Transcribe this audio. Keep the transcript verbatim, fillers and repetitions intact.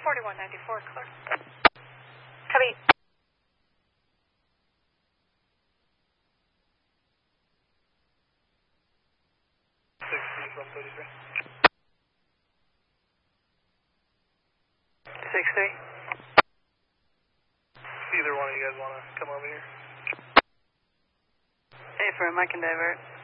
forty-one ninety-four, clear. Copy. sixty from thirty-three. sixty. Either one of you guys want to come over here? Hey, for him, I can divert.